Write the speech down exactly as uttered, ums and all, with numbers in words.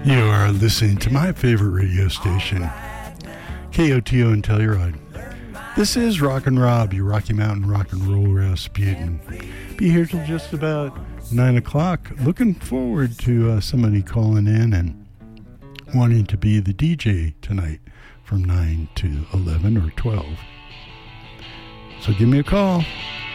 You are listening to my favorite radio station, K O T O in Telluride. This is Rockin' Rob, your Rocky Mountain rock and roll Rasputin. Be here till just about nine o'clock. Looking forward to uh, somebody calling in and wanting to be the D J tonight from nine to eleven or twelve. So give me a call.